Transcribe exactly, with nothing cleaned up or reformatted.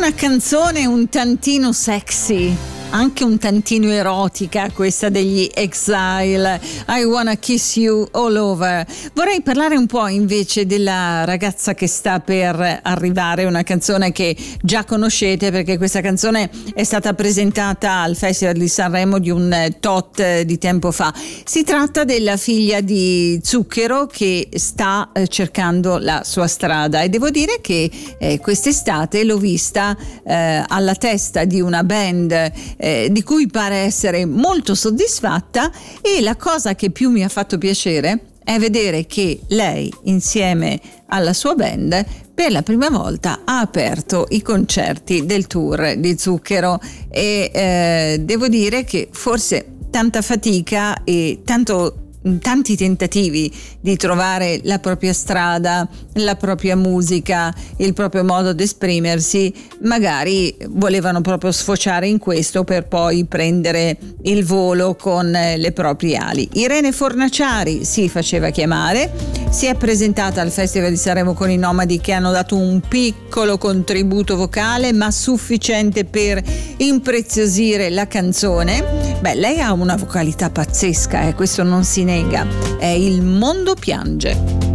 Una canzone un tantino sexy, anche un tantino erotica, questa degli Exile, I Wanna Kiss You All Over. Vorrei parlare un po' invece della ragazza che sta per arrivare, una canzone che già conoscete perché questa canzone è stata presentata al Festival di Sanremo di un tot di tempo fa. Si tratta della figlia di Zucchero che sta eh, cercando la sua strada, e devo dire che eh, quest'estate l'ho vista eh, alla testa di una band Eh, di cui pare essere molto soddisfatta, e la cosa che più mi ha fatto piacere è vedere che lei, insieme alla sua band, per la prima volta ha aperto i concerti del tour di Zucchero, e eh, devo dire che forse tanta fatica e tanto tanti tentativi di trovare la propria strada, la propria musica, il proprio modo di esprimersi, magari volevano proprio sfociare in questo per poi prendere il volo con le proprie ali. Irene Fornaciari si faceva chiamare, si è presentata al Festival di Sanremo con i Nomadi, che hanno dato un piccolo contributo vocale ma sufficiente per impreziosire la canzone. Beh, lei ha una vocalità pazzesca, eh, questo non si nega. È Il mondo piange.